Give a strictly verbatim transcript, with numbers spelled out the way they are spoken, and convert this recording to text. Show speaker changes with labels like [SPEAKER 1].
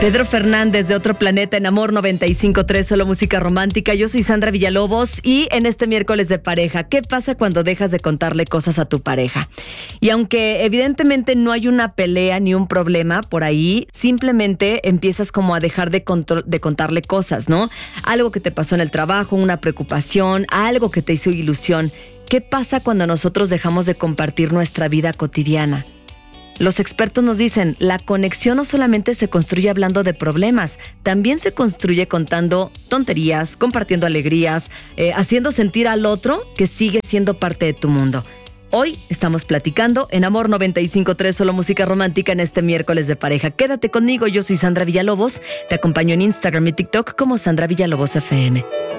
[SPEAKER 1] Pedro Fernández de Otro Planeta en Amor noventa y cinco punto tres, solo música romántica. Yo soy Sandra Villalobos y en este miércoles de pareja, ¿qué pasa cuando dejas de contarle cosas a tu pareja? Y aunque evidentemente no hay una pelea ni un problema por ahí, simplemente empiezas como a dejar de, contro- de contarle cosas, ¿no? Algo que te pasó en el trabajo, una preocupación, algo que te hizo ilusión. ¿Qué pasa cuando nosotros dejamos de compartir nuestra vida cotidiana? Los expertos nos dicen, la conexión no solamente se construye hablando de problemas, también se construye contando tonterías, compartiendo alegrías, eh, haciendo sentir al otro que sigue siendo parte de tu mundo. Hoy estamos platicando en Amor noventa y cinco punto tres, solo música romántica en este miércoles de pareja. Quédate conmigo, yo soy Sandra Villalobos, te acompaño en Instagram y TikTok como Sandra Villalobos F M.